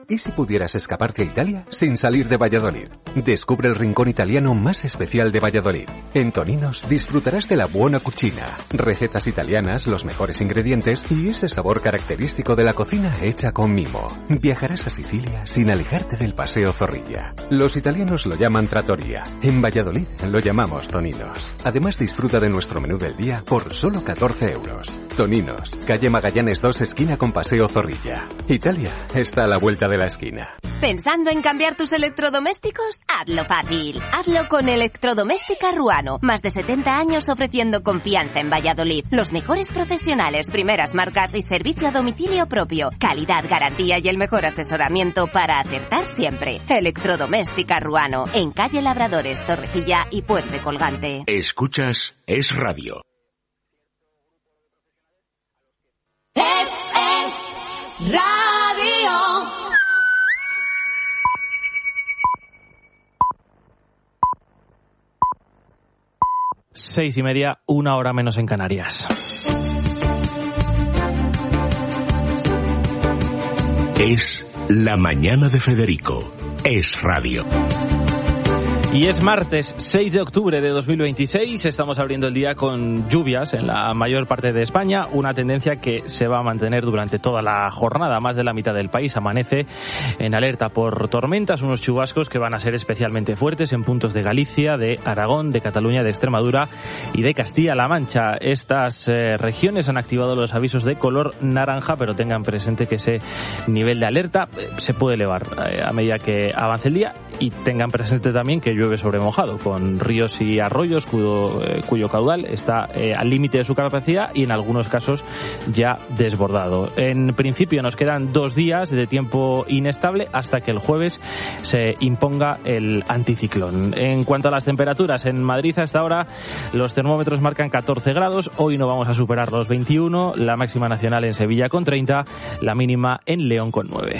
¿Y si pudieras escaparte a Italia sin salir de Valladolid? Descubre el rincón italiano más especial de Valladolid. En Toninos disfrutarás de la buona cucina, recetas italianas, los mejores ingredientes y ese sabor característico de la cocina hecha con mimo. Viajarás a Sicilia sin alejarte del Paseo Zorrilla. Los italianos lo llaman trattoria. En Valladolid lo llamamos Toninos. Además disfruta de nuestro menú del día por solo 14 euros. Toninos, calle Magallanes 2, esquina con Paseo Zorrilla. Italia está a la vuelta de la esquina. ¿Pensando en cambiar tus electrodomésticos? Hazlo fácil. Hazlo con Electrodoméstica Ruano. Más de 70 años ofreciendo confianza en Valladolid. Los mejores profesionales, primeras marcas y servicio a domicilio propio. Calidad, garantía y el mejor asesoramiento para acertar siempre. Electrodoméstica Ruano. En calle Labradores, Torrecilla y Puente Colgante. Escuchas Es Radio. Es Radio. Seis y media, 1 hora menos en Canarias. Es la mañana de Federico. Es Radio. Y es martes 6 de octubre de 2026, estamos abriendo el día con lluvias en la mayor parte de España, una tendencia que se va a mantener durante toda la jornada. Más de la mitad del país amanece en alerta por tormentas, unos chubascos que van a ser especialmente fuertes en puntos de Galicia, de Aragón, de Cataluña, de Extremadura y de Castilla-La Mancha. Estas regiones han activado los avisos de color naranja, pero tengan presente que ese nivel de alerta se puede elevar a medida que avance el día, y tengan presente también que llueve sobre mojado, con ríos y arroyos cuyo caudal está al límite de su capacidad y en algunos casos ya desbordado. En principio nos quedan 2 días de tiempo inestable hasta que el jueves se imponga el anticiclón. En cuanto a las temperaturas, en Madrid hasta ahora los termómetros marcan 14 grados, hoy no vamos a superar los 21, la máxima nacional en Sevilla con 30, la mínima en León con 9.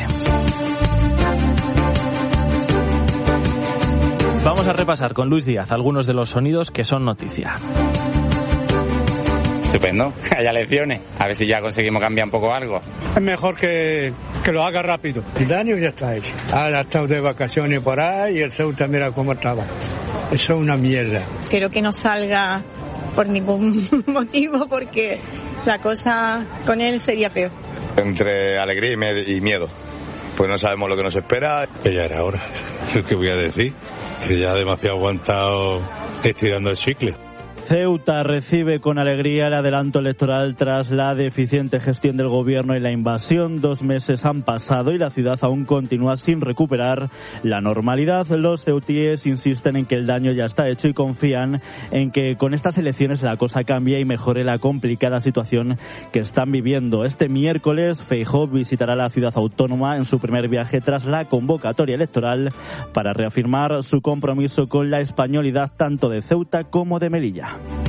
Vamos a repasar con Luis Díaz algunos de los sonidos que son noticia. Estupendo, que haya elecciones, a ver si ya conseguimos cambiar un poco algo. Es mejor que lo haga rápido. El daño ya está hecho. Ahora ha estado de vacaciones por ahí y el Ceuta mira cómo estaba. Eso es una mierda. Quiero que no salga por ningún motivo, porque la cosa con él sería peor. Entre alegría y miedo. Pues no sabemos lo que nos espera. Que ya era hora. ¿Qué voy a decir? Que ya demasiado aguantado estirando el chicle. Ceuta recibe con alegría el adelanto electoral tras la deficiente gestión del gobierno y la invasión. 2 meses han pasado y la ciudad aún continúa sin recuperar la normalidad. Los ceutíes insisten en que el daño ya está hecho y confían en que con estas elecciones la cosa cambie y mejore la complicada situación que están viviendo. Este miércoles Feijóo visitará la ciudad autónoma en su primer viaje tras la convocatoria electoral para reafirmar su compromiso con la españolidad tanto de Ceuta como de Melilla.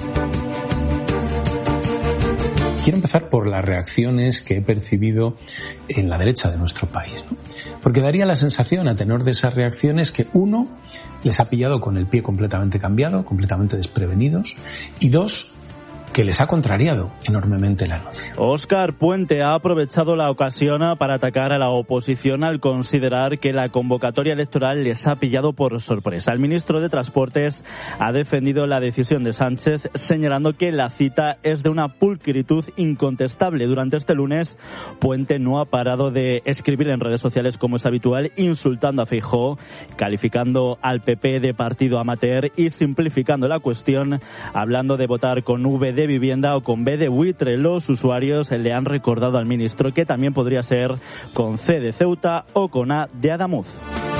Quiero empezar por las reacciones que he percibido en la derecha de nuestro país, ¿no? Porque daría la sensación, a tenor de esas reacciones, que uno, les ha pillado con el pie completamente cambiado, completamente desprevenidos, y dos, que les ha contrariado enormemente el anuncio. Óscar Puente ha aprovechado la ocasión para atacar a la oposición al considerar que la convocatoria electoral les ha pillado por sorpresa. El ministro de Transportes ha defendido la decisión de Sánchez, señalando que la cita es de una pulcritud incontestable. Durante este lunes, Puente no ha parado de escribir en redes sociales, como es habitual, insultando a Feijóo, calificando al PP de partido amateur y simplificando la cuestión, hablando de votar con V de vivienda o con B de buitre. Los usuarios le han recordado al ministro que también podría ser con C de Ceuta o con A de Adamuz.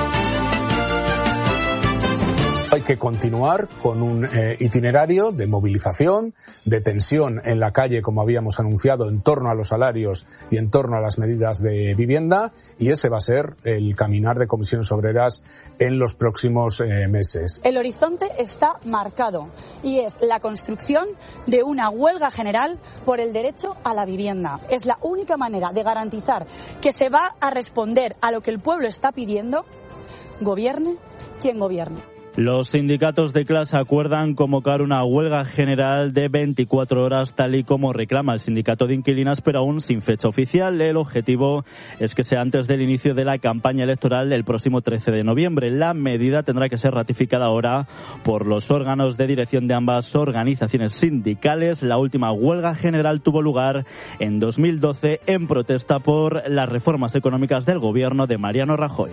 Hay que continuar con un itinerario de movilización, de tensión en la calle, como habíamos anunciado, en torno a los salarios y en torno a las medidas de vivienda, y ese va a ser el caminar de Comisiones Obreras en los próximos meses. El horizonte está marcado y es la construcción de una huelga general por el derecho a la vivienda. Es la única manera de garantizar que se va a responder a lo que el pueblo está pidiendo, gobierne quien gobierne. Los sindicatos de clase acuerdan convocar una huelga general de 24 horas, tal y como reclama el sindicato de inquilinas, pero aún sin fecha oficial. El objetivo es que sea antes del inicio de la campaña electoral del próximo 13 de noviembre. La medida tendrá que ser ratificada ahora por los órganos de dirección de ambas organizaciones sindicales. La última huelga general tuvo lugar en 2012 en protesta por las reformas económicas del gobierno de Mariano Rajoy.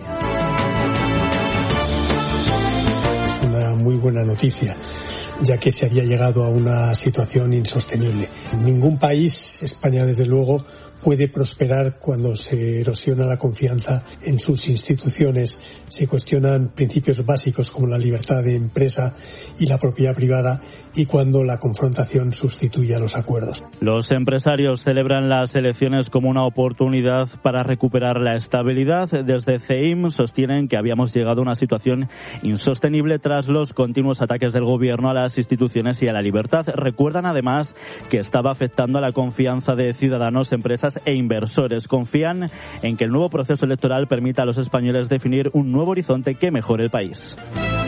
Una muy buena noticia, ya que se había llegado a una situación insostenible. Ningún país, España desde luego, puede prosperar cuando se erosiona la confianza en sus instituciones, se cuestionan principios básicos como la libertad de empresa y la propiedad privada, y cuando la confrontación sustituye a los acuerdos. Los empresarios celebran las elecciones como una oportunidad para recuperar la estabilidad. Desde CEIM sostienen que habíamos llegado a una situación insostenible tras los continuos ataques del gobierno a las instituciones y a la libertad. Recuerdan además que estaba afectando a la confianza de ciudadanos, empresas e inversores. Confían en que el nuevo proceso electoral permita a los españoles definir un nuevo horizonte que mejore el país.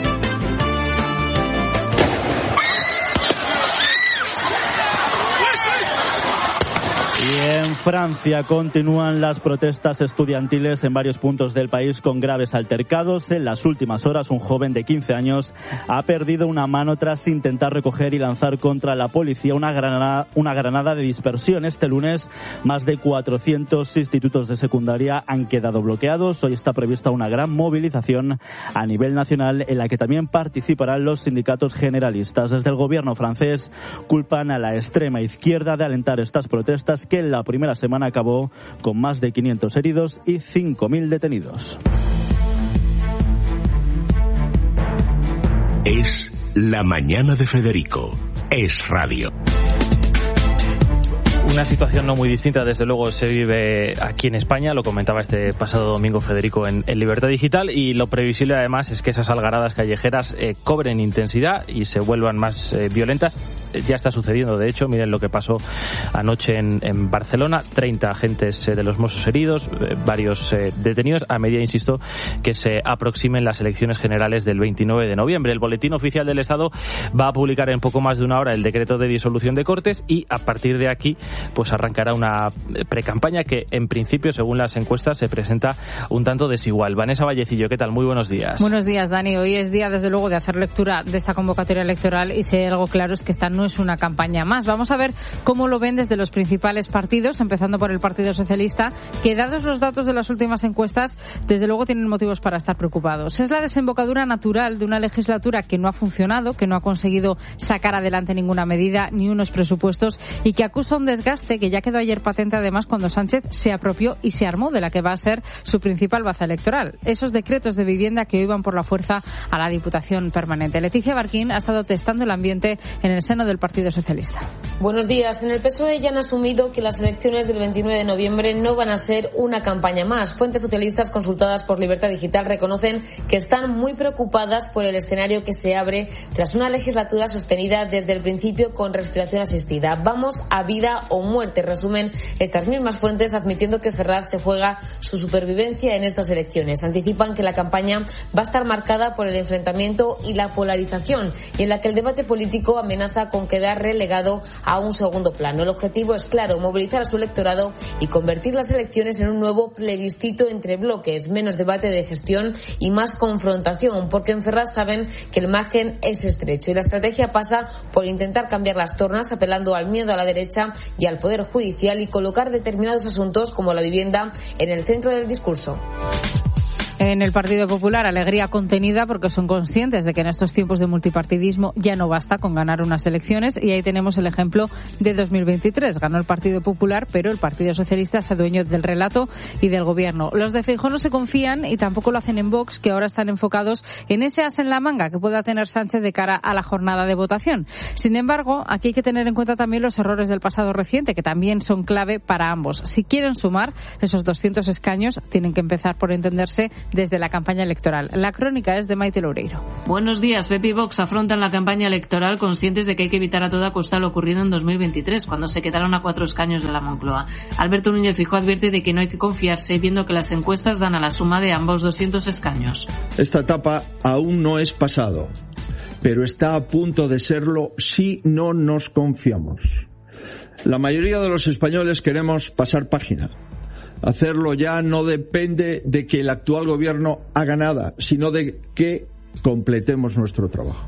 Y en Francia continúan las protestas estudiantiles en varios puntos del país con graves altercados. En las últimas horas, un joven de 15 años ha perdido una mano tras intentar recoger y lanzar contra la policía una granada de dispersión. Este lunes, más de 400 institutos de secundaria han quedado bloqueados. Hoy está prevista una gran movilización a nivel nacional en la que también participarán los sindicatos generalistas. Desde el gobierno francés culpan a la extrema izquierda de alentar estas protestas, que en la primera semana acabó con más de 500 heridos y 5.000 detenidos. Es la mañana de Federico. Es radio. Una situación no muy distinta, desde luego, se vive aquí en España. Lo comentaba este pasado domingo Federico en Libertad Digital, y lo previsible además es que esas algaradas callejeras cobren intensidad y se vuelvan más violentas. Ya está sucediendo, de hecho. Miren lo que pasó anoche en Barcelona: 30 agentes de los Mossos heridos, varios detenidos, a medida, insisto, que se aproximen las elecciones generales del 29 de noviembre. El Boletín Oficial del Estado va a publicar en poco más de una hora el decreto de disolución de Cortes, y a partir de aquí pues arrancará una precampaña que en principio, según las encuestas, se presenta un tanto desigual. Vanessa Vallecillo, ¿qué tal? Muy buenos días. Buenos días, Dani. Hoy es día, desde luego, de hacer lectura de esta convocatoria electoral, y si hay algo claro es que esta no es una campaña más. Vamos a ver cómo lo ven desde los principales partidos, empezando por el Partido Socialista, que, dados los datos de las últimas encuestas, desde luego tienen motivos para estar preocupados. Es la desembocadura natural de una legislatura que no ha funcionado, que no ha conseguido sacar adelante ninguna medida ni unos presupuestos, y que acusa un desgaste que ya quedó ayer patente, además, cuando Sánchez se apropió y se armó de la que va a ser su principal baza electoral: esos decretos de vivienda que hoy van por la fuerza a la Diputación Permanente. Leticia Barquín ha estado testando el ambiente en el seno del Partido Socialista. Buenos días. En el PSOE ya han asumido que las elecciones del 29 de noviembre no van a ser una campaña más. Fuentes socialistas consultadas por Libertad Digital reconocen que están muy preocupadas por el escenario que se abre tras una legislatura sostenida desde el principio con respiración asistida. Vamos a vida o muerte, resumen estas mismas fuentes, admitiendo que Ferraz se juega su supervivencia en estas elecciones. Anticipan que la campaña va a estar marcada por el enfrentamiento y la polarización, y en la que el debate político amenaza con quedar relegado a un segundo plano. El objetivo es claro: movilizar a su electorado y convertir las elecciones en un nuevo plebiscito entre bloques, menos debate de gestión y más confrontación, porque en Ferraz saben que el margen es estrecho y la estrategia pasa por intentar cambiar las tornas, apelando al miedo a la derecha y al Poder Judicial, y colocar determinados asuntos como la vivienda en el centro del discurso. En el Partido Popular, alegría contenida, porque son conscientes de que en estos tiempos de multipartidismo ya no basta con ganar unas elecciones, y ahí tenemos el ejemplo de 2023. Ganó el Partido Popular, pero el Partido Socialista se adueñó del relato y del gobierno. Los de Feijóo no se confían, y tampoco lo hacen en Vox, que ahora están enfocados en ese as en la manga que pueda tener Sánchez de cara a la jornada de votación. Sin embargo, aquí hay que tener en cuenta también los errores del pasado reciente, que también son clave para ambos. Si quieren sumar esos 200 escaños, tienen que empezar por entenderse desde la campaña electoral. La crónica es de Maite Loureiro. Buenos días. PP y Vox afrontan la campaña electoral conscientes de que hay que evitar a toda costa lo ocurrido en 2023, cuando se quedaron a 4 escaños de la Moncloa. Alberto Núñez Feijóo advierte de que no hay que confiarse, viendo que las encuestas dan a la suma de ambos 200 escaños. Esta etapa aún no es pasado, pero está a punto de serlo si no nos confiamos. La mayoría de los españoles queremos pasar página. Hacerlo ya no depende de que el actual gobierno haga nada, sino de que completemos nuestro trabajo.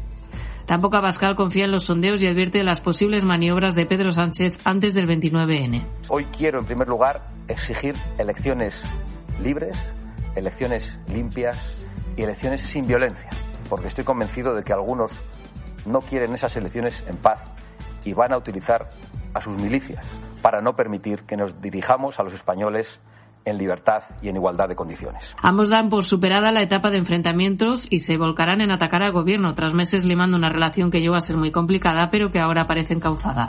Tampoco Abascal confía en los sondeos y advierte de las posibles maniobras de Pedro Sánchez antes del 29N. Hoy quiero, en primer lugar, exigir elecciones libres, elecciones limpias y elecciones sin violencia, porque estoy convencido de que algunos no quieren esas elecciones en paz y van a utilizar a sus milicias para no permitir que nos dirijamos a los españoles en libertad y en igualdad de condiciones. Ambos dan por superada la etapa de enfrentamientos y se volcarán en atacar al gobierno, tras meses limando una relación que llegó a ser muy complicada, pero que ahora parece encauzada.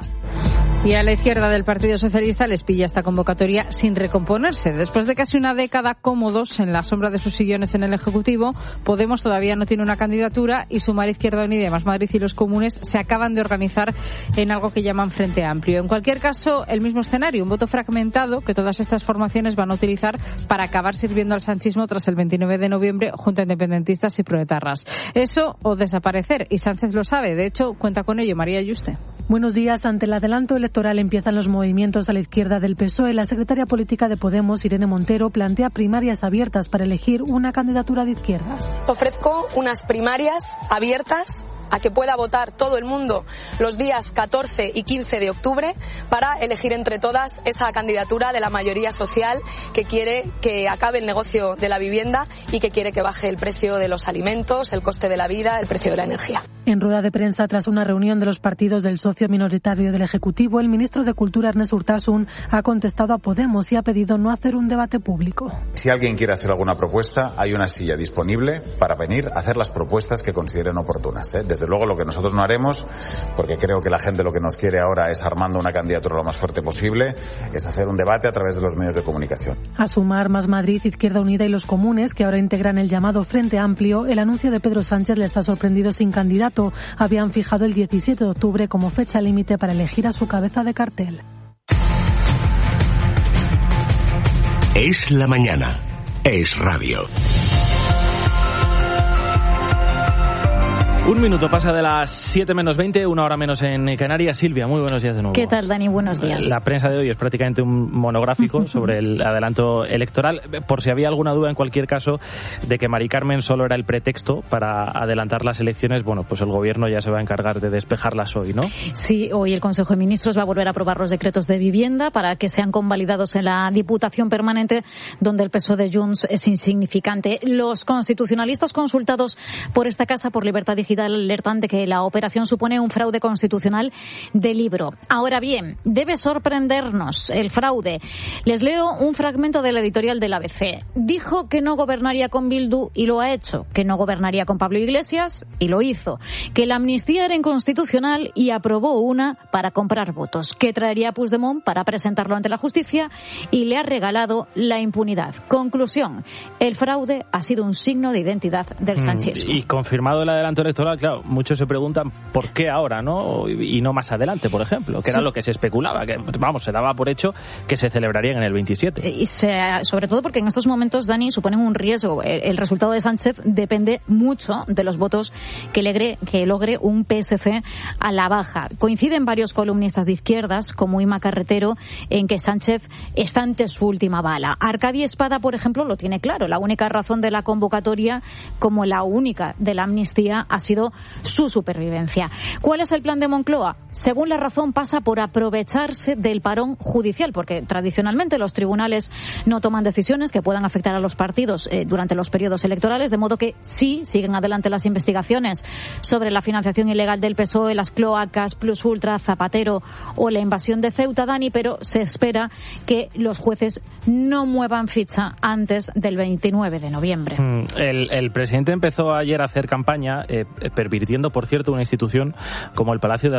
Y a la izquierda del Partido Socialista les pilla esta convocatoria sin recomponerse. Después de casi una década cómodos en la sombra de sus sillones en el Ejecutivo, Podemos todavía no tiene una candidatura y Sumar, Izquierda Unida y Más Madrid y los comunes se acaban de organizar en algo que llaman Frente Amplio. En cualquier caso, el mismo escenario, un voto fragmentado que todas estas formaciones van a utilizar para acabar sirviendo al sanchismo tras el 29 de noviembre junto a independentistas y proetarras. Eso o desaparecer, y Sánchez lo sabe. De hecho, cuenta con ello María Yuste. Buenos días. Ante el adelanto electoral empiezan los movimientos a la izquierda del PSOE. La secretaria política de Podemos, Irene Montero, plantea primarias abiertas para elegir una candidatura de izquierdas. Ofrezco unas primarias abiertas a que pueda votar todo el mundo los días 14 y 15 de octubre para elegir entre todas esa candidatura de la mayoría social que quiere que acabe el negocio de la vivienda y que quiere que baje el precio de los alimentos, el coste de la vida, el precio de la energía. En rueda de prensa tras una reunión de los partidos del socio minoritario del Ejecutivo, el ministro de Cultura, Ernest Urtasun, ha contestado a Podemos y ha pedido no hacer un debate público. Si alguien quiere hacer alguna propuesta, hay una silla disponible para venir a hacer las propuestas que consideren oportunas. Desde luego lo que nosotros no haremos, porque creo que la gente lo que nos quiere ahora es armando una candidatura lo más fuerte posible, es hacer un debate a través de los medios de comunicación. A Sumar, Más Madrid, Izquierda Unida y los comunes, que ahora integran el llamado Frente Amplio, el anuncio de Pedro Sánchez les ha sorprendido sin candidato. Habían fijado el 17 de octubre como fecha límite para elegir a su cabeza de cartel. Es la mañana. Es radio. Un minuto pasa de las 7 menos 20, una hora menos en Canarias. Silvia, muy buenos días de nuevo. ¿Qué tal, Dani? Buenos días. La prensa de hoy es prácticamente un monográfico sobre el adelanto electoral. Por si había alguna duda, en cualquier caso, de que Mari Carmen solo era el pretexto para adelantar las elecciones, bueno, pues el gobierno ya se va a encargar de despejarlas hoy, ¿no? Sí, hoy el Consejo de Ministros va a volver a aprobar los decretos de vivienda para que sean convalidados en la Diputación Permanente, donde el peso de Junts es insignificante. Los constitucionalistas consultados por esta Casa por Libertad Digital alertan de que la operación supone un fraude constitucional de libro. Ahora bien, debe sorprendernos el fraude. Les leo un fragmento de la editorial del ABC. Dijo que no gobernaría con Bildu y lo ha hecho. Que no gobernaría con Pablo Iglesias y lo hizo. Que la amnistía era inconstitucional y aprobó una para comprar votos. Que traería a Puigdemont para presentarlo ante la justicia y le ha regalado la impunidad. Conclusión, el fraude ha sido un signo de identidad del sanchismo. Y confirmado el adelanto electoral, claro, muchos se preguntan por qué ahora, ¿no? Y no más adelante, por ejemplo, que era lo que se especulaba, que vamos, se daba por hecho que se celebrarían en el 27. Y sobre todo porque en estos momentos, Dani, suponen un riesgo. El resultado de Sánchez depende mucho de los votos que logre un PSC a la baja. Coinciden varios columnistas de izquierdas, como Ima Carretero, en que Sánchez está ante su última bala. Arcadi Espada, por ejemplo, lo tiene claro. La única razón de la convocatoria, como la única de la amnistía, ha sido su supervivencia. ¿Cuál es el plan de Moncloa? Según La Razón, pasa por aprovecharse del parón judicial, porque tradicionalmente los tribunales no toman decisiones que puedan afectar a los partidos durante los periodos electorales, de modo que sí siguen adelante las investigaciones sobre la financiación ilegal del PSOE, las cloacas, Plus Ultra, Zapatero o la invasión de Ceuta, Dani, pero se espera que los jueces no muevan ficha antes del 29 de noviembre. El presidente empezó ayer a hacer campaña pervirtiendo, por cierto, una institución como el Palacio de la Moncloa,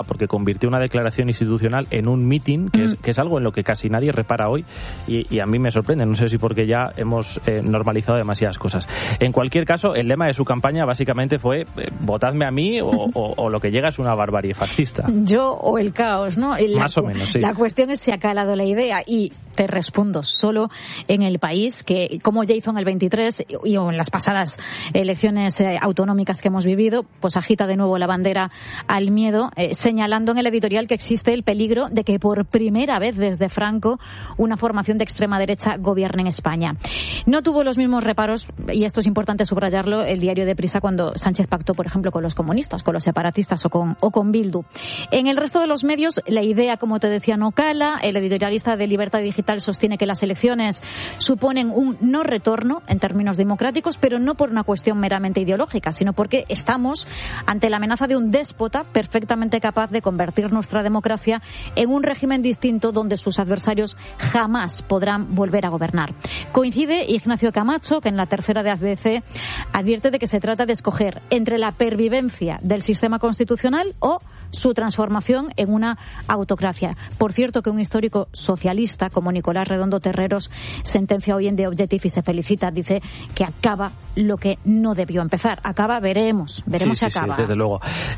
Moncloa, porque convirtió una declaración institucional en un mitin, que es algo en lo que casi nadie repara hoy, y a mí me sorprende, no sé si porque ya hemos normalizado demasiadas cosas. En cualquier caso, el lema de su campaña básicamente fue votadme a mí o lo que llega es una barbarie fascista. Yo o el caos, ¿no? Más o menos, sí. La cuestión es si ha calado la idea, y te respondo, solo en el país, que como ya hizo en el 23 y en las pasadas elecciones autonómicas que hemos vivido, pues agita de nuevo la bandera al miedo, señalando en el editorial que existe el peligro de que por primera vez desde Franco una formación de extrema derecha gobierne en España. No tuvo los mismos reparos, y esto es importante subrayarlo, el diario Deprisa cuando Sánchez pactó, por ejemplo, con los comunistas, con los separatistas o con Bildu. En el resto de los medios, la idea, como te decía, no cala. El editorialista de Libertad Digital sostiene que las elecciones suponen un no retorno en términos democráticos, pero no por una cuestión meramente ideológica, sino porque estamos ante la amenaza de un déspota perfectamente capaz de convertir nuestra democracia en un régimen distinto donde sus adversarios jamás podrán volver a gobernar. Coincide Ignacio Camacho, que en la tercera de ABC advierte de que se trata de escoger entre la pervivencia del sistema constitucional o su transformación en una autocracia. Por cierto, que un histórico socialista como Nicolás Redondo Terreros sentencia hoy en The Objective y se felicita, dice que acaba lo que no debió empezar. Acaba, veremos si acaba. Sí, desde luego.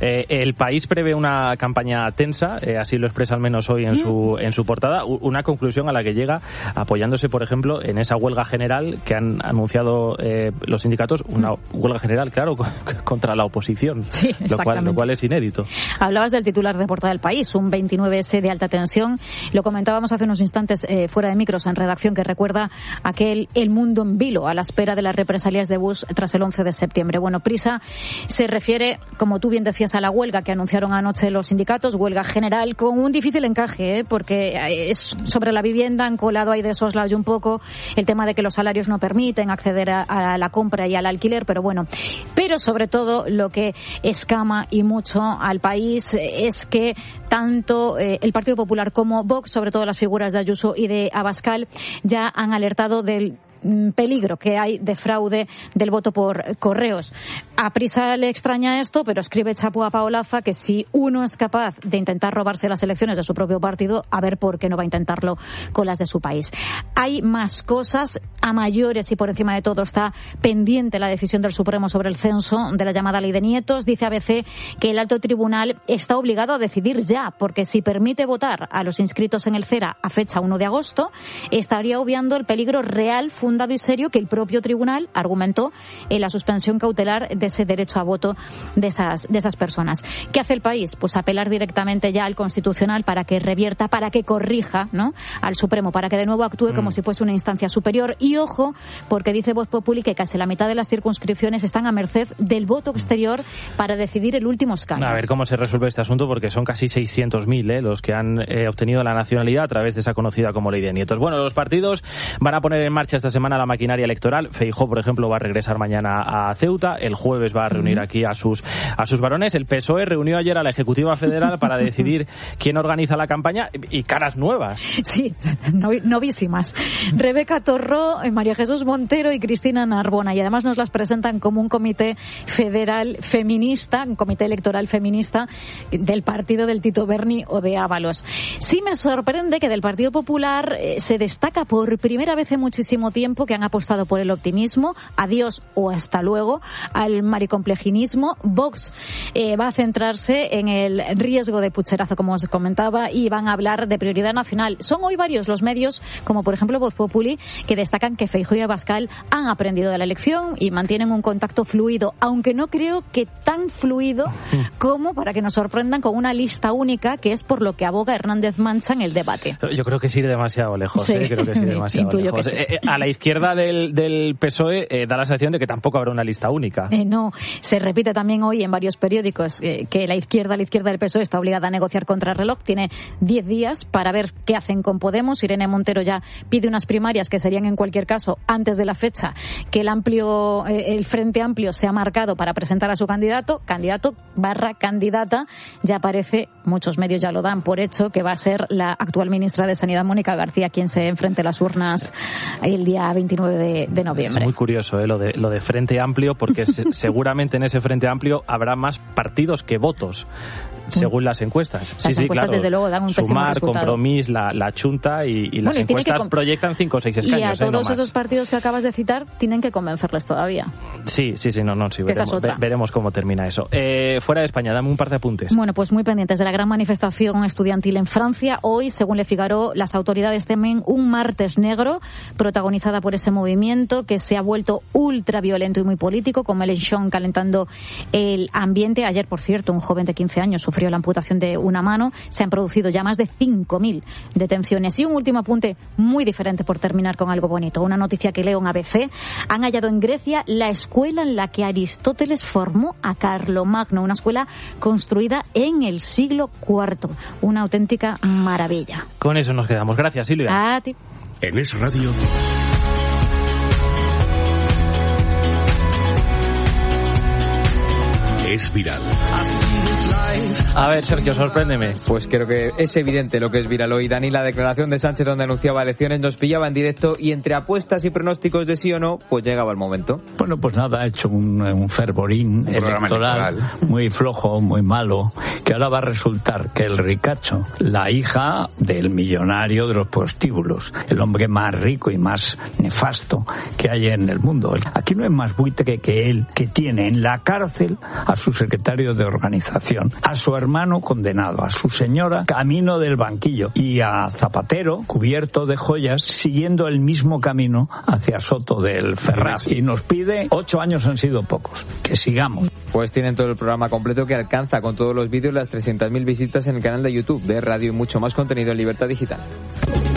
El País prevé una campaña tensa, así lo expresa al menos hoy en su portada, una conclusión a la que llega apoyándose, por ejemplo, en esa huelga general que han anunciado los sindicatos, una huelga general, claro, contra la oposición, sí, lo cual es inédito. Hablabas del titular de portada del País, un 29S de alta tensión. Lo comentábamos hace unos instantes fuera de micros en redacción, que recuerda aquel El mundo en vilo a la espera de las represalias de Bush tras el 11 de septiembre. Bueno, Prisa se refiere, como tú bien decías, a la huelga que anunciaron anoche los sindicatos, huelga general con un difícil encaje, porque es sobre la vivienda, han colado ahí de soslayo un poco el tema de que los salarios no permiten acceder a la compra y al alquiler, pero sobre todo lo que escama y mucho al país es que tanto el Partido Popular como Vox, sobre todo las figuras de Ayuso y de Abascal, ya han alertado del peligro que hay de fraude del voto por correos. A Prisa le extraña esto, pero escribe Chapo a Paolaza que si uno es capaz de intentar robarse las elecciones de su propio partido, a ver por qué no va a intentarlo con las de su país. Hay más cosas a mayores y por encima de todo está pendiente la decisión del Supremo sobre el censo de la llamada Ley de Nietos. Dice ABC que el alto tribunal está obligado a decidir ya, porque si permite votar a los inscritos en el CERA a fecha 1 de agosto, estaría obviando el peligro real, fundado y serio que el propio tribunal argumentó en la suspensión cautelar de ese derecho a voto de esas personas. ¿Qué hace el país? Pues apelar directamente ya al Constitucional para que revierta, para que corrija, ¿no?, al Supremo, para que de nuevo actúe como si fuese una instancia superior. Y ojo, porque dice Voz Populi que casi la mitad de las circunscripciones están a merced del voto exterior para decidir el último escaño. A ver cómo se resuelve este asunto, porque son casi 600.000 los que han obtenido la nacionalidad a través de esa conocida como Ley de Nietos. Bueno, los partidos van a poner en marcha esta semana la maquinaria electoral. Feijóo, por ejemplo, va a regresar mañana a Ceuta. El jueves va a reunir aquí a sus varones. El PSOE reunió ayer a la Ejecutiva Federal para decidir quién organiza la campaña, y caras nuevas. Sí, novísimas. Rebeca Torró, María Jesús Montero y Cristina Narbona. Y además nos las presentan como un comité federal feminista, un comité electoral feminista del partido del Tito Berni o de Ábalos. Sí me sorprende que del Partido Popular se destaca por primera vez en muchísimo tiempo que han apostado por el optimismo, adiós o hasta luego, al maricomplejinismo. Vox va a centrarse en el riesgo de pucherazo, como os comentaba, y van a hablar de prioridad nacional. Son hoy varios los medios, como por ejemplo Voz Populi, que destacan que Feijóo y Abascal han aprendido de la elección y mantienen un contacto fluido, aunque no creo que tan fluido como para que nos sorprendan con una lista única, que es por lo que aboga Hernández Mancha en el debate. Yo creo que es ir demasiado lejos. Sí. Creo que es ir demasiado lejos. Sí. A la izquierda del PSOE da la sensación de que tampoco habrá una lista única. No, se repite también hoy en varios periódicos que la izquierda del PSOE está obligada a negociar contra el reloj. Tiene 10 días para ver qué hacen con Podemos. Irene Montero ya pide unas primarias que serían en cualquier caso antes de la fecha que el Frente Amplio se ha marcado para presentar a su candidato/candidata. Ya parece, muchos medios ya lo dan por hecho, que va a ser la actual ministra de Sanidad, Mónica García, quien se enfrente a las urnas el día 29 de noviembre. Es muy curioso lo de Frente Amplio, porque seguramente en ese Frente Amplio habrá más partidos que votos. según las encuestas. Las sí, encuestas, claro. desde luego, dan un pésimo Sumar, resultado. Compromís, la Chunta y las encuestas proyectan 5 o 6 escaños. Y a todos no más. esos partidos que acabas de citar tienen que convencerles todavía. Sí, veremos cómo termina eso. Fuera de España, dame un par de apuntes. Bueno, pues muy pendientes de la gran manifestación estudiantil en Francia. Hoy, según Le Figaro, las autoridades temen un martes negro protagonizada por ese movimiento que se ha vuelto ultra violento y muy político, con Mélenchon calentando el ambiente. Ayer, por cierto, un joven de 15 años sufrió la amputación de una mano. Se han producido ya más de 5.000 detenciones. Y un último apunte muy diferente, por terminar con algo bonito. Una noticia que leo en ABC. Han hallado en Grecia la escuela en la que Aristóteles formó a Carlomagno, una escuela construida en el siglo IV. Una auténtica maravilla. Con eso nos quedamos. Gracias, Silvia. A ti. En Es Radio. Es viral. A ver, Sergio, sorpréndeme. Pues creo que es evidente lo que es viral hoy, Dani. La declaración de Sánchez, donde anunciaba elecciones, nos pillaba en directo y entre apuestas y pronósticos de sí o no, pues llegaba el momento. Bueno, pues nada, ha hecho un fervorín electoral muy flojo, muy malo, que ahora va a resultar que el ricacho, la hija del millonario de los prostíbulos, el hombre más rico y más nefasto que hay en el mundo. Aquí no hay más buitre que él, que tiene en la cárcel a su secretario de organización, a su hermano condenado, a su señora camino del banquillo y a Zapatero cubierto de joyas siguiendo el mismo camino hacia Soto del Ferraz. Y nos pide 8 años, han sido pocos, que sigamos. Pues tienen todo el programa completo, que alcanza con todos los vídeos las 300.000 visitas en el canal de YouTube de Radio y mucho más contenido en Libertad Digital.